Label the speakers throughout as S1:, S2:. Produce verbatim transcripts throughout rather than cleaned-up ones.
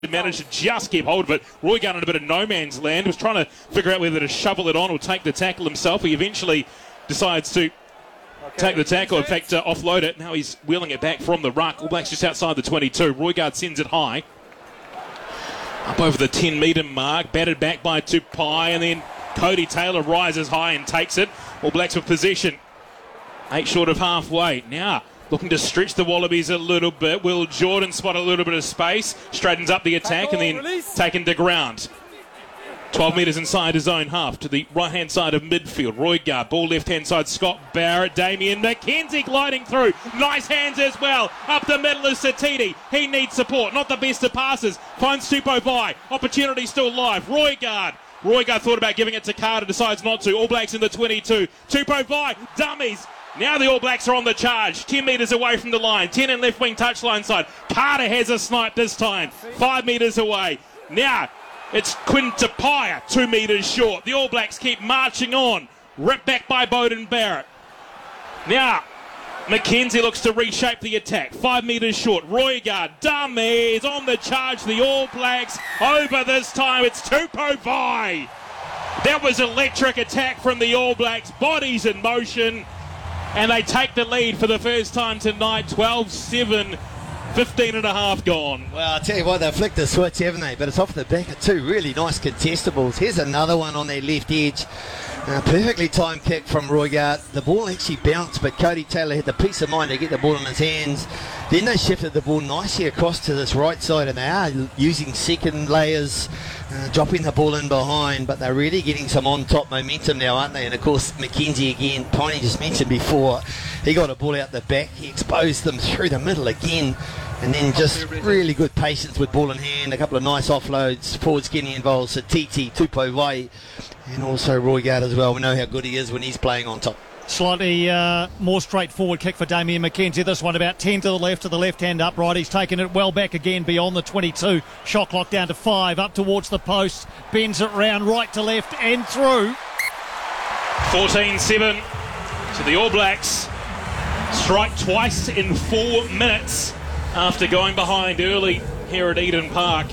S1: managed to just keep hold of it. Roy got in a bit of no man's land. Was trying to figure out whether to shovel it on or take the tackle himself. He eventually decides to okay. take the tackle. In fact, uh, offload it. Now he's wheeling it back from the ruck. All Blacks just outside the twenty-two. Roygaard sends it high. Up over the ten metre mark. Batted back by Tupai. And then Cody Taylor rises high and takes it. All Blacks with possession. Eight short of halfway. Now looking to stretch the Wallabies a little bit. Will Jordan spot a little bit of space? Straightens up the attack and then release. Taken to ground. twelve metres inside his own half to the right-hand side of midfield. Roygaard, ball left-hand side, Scott Barrett, Damien McKenzie gliding through. Nice hands as well. Up the middle is Satiti. He needs support. Not the best of passes. Finds Tupovai. Opportunity still live. Roygaard. Roygaard thought about giving it to Carter. Decides not to. All Blacks in the twenty-two. Tupovai. Dummies. Now the All Blacks are on the charge. ten metres away from the line. ten in left wing touchline side. Carter has a snipe this time. five metres away. Now it's Quinn Tapia, two metres short. The All Blacks keep marching on. Ripped back by Beauden Barrett. Now McKenzie looks to reshape the attack. Five metres short. Roygaard, dummies on the charge. The All Blacks over this time. It's Tupovai. That was electric attack from the All Blacks. Bodies in motion. And they take the lead for the first time tonight, twelve seven, fifteen and a half gone.
S2: Well, I'll tell you what, they've flicked the switch, haven't they? But it's off the back of two really nice contestables. Here's another one on their left edge. Uh, perfectly timed kick from Roygaard. The ball actually bounced, but Cody Taylor had the peace of mind to get the ball in his hands. Then they shifted the ball nicely across to this right side, and they are using second layers, uh, dropping the ball in behind, but they're really getting some on-top momentum now, aren't they? And, of course, McKenzie again, Piney just mentioned before, he got a ball out the back. He exposed them through the middle again. And then just really good patience with ball in hand, a couple of nice offloads, forwards getting involved, Satiti, Tupovai, and also Roygaard as well. We know how good he is when he's playing on top.
S3: Slightly uh, more straightforward kick for Damien McKenzie. This one about ten to the left, to the left-hand upright. He's taken it well back again beyond the twenty-two. Shot clock down to five, up towards the post. Bends it round right to left and through.
S1: fourteen seven to the All Blacks. Strike twice in four minutes. After going behind early here at Eden Park.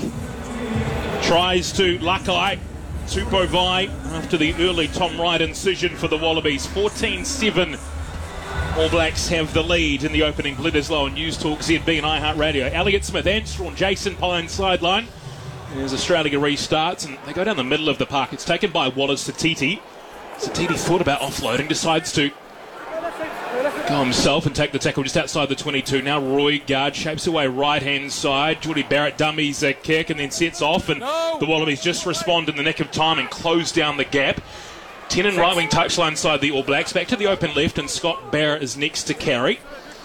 S1: Tries to Luckeye, Tupovai after the early Tom Wright incision for the Wallabies. fourteen seven. All Blacks have the lead in the opening. Bledisloe and News Talk Z B and iHeartRadio. Elliott Smith, Anstrawn, Jason Pine sideline. As Australia restarts and they go down the middle of the park. It's taken by Wallace Satiti. Satiti thought about offloading, decides to go himself and take the tackle just outside the twenty-two. Now Roygaard shapes away right-hand side. Geordie Barrett dummies a kick and then sets off. And no. The Wallabies just respond in the nick of time and close down the gap. ten in right-wing touchline side, the All Blacks. Back to the open left and Scott Barrett is next to carry.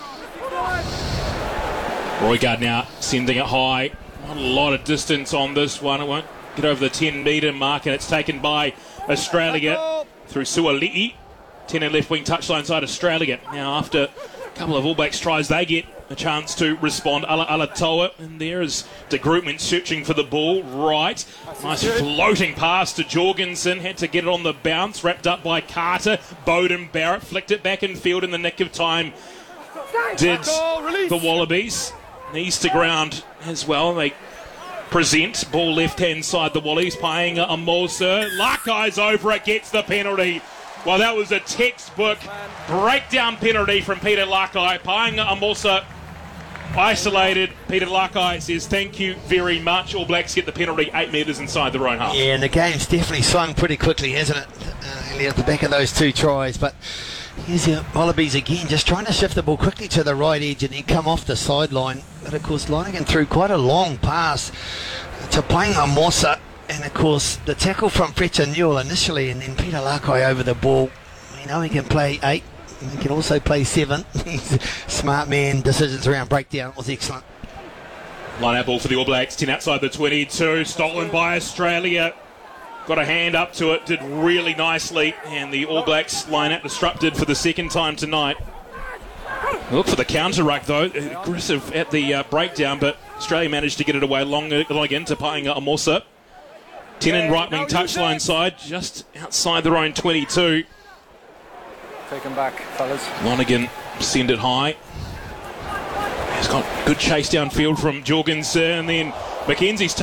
S1: Roygaard now sending it high. Not a lot of distance on this one. It won't get over the ten metre mark and it's taken by Australia through Suali'i. ten in left wing touchline side Australia. Now after a couple of All Blacks tries, they get a chance to respond. Ala Alatoa, and there is De Grootman searching for the ball. Right. Nice floating pass to Jorgensen. Had to get it on the bounce. Wrapped up by Carter. Beauden Barrett flicked it back in field in the nick of time. Did the Wallabies. Knees to ground as well. They present. Ball left hand side the Wallabies. Paying a Amosa. Lakai's over it. Gets the penalty. Well, that was a textbook breakdown penalty from Peter Lakai. Paenga Amosa isolated. Peter Lakai says thank you very much. All Blacks get the penalty eight metres inside their own half.
S2: Yeah, and the game's definitely swung pretty quickly, hasn't it? Uh, at the back of those two tries. But here's the Wallabies again, just trying to shift the ball quickly to the right edge and then come off the sideline. But, of course, Lonergan threw quite a long pass to Paenga Amosa. And, of course, the tackle from Fletcher Newell initially, and then Peter Lakai over the ball. We know he can play eight. He can also play seven. He's a smart man. Decisions around breakdown was excellent.
S1: Line out ball for the All Blacks. ten outside the twenty-two. Stolen by Australia. Got a hand up to it. Did really nicely. And the All Blacks line out disrupted for the second time tonight. Look for the counter ruck, though. Aggressive at the uh, breakdown, but Australia managed to get it away long, long again to Paenga Amosa. ten in right wing touchline side, just outside their own twenty-two.
S4: Take him back, fellas.
S1: Lonergan send it high. He's got good chase downfield from Jorgensen, and then Mackenzie's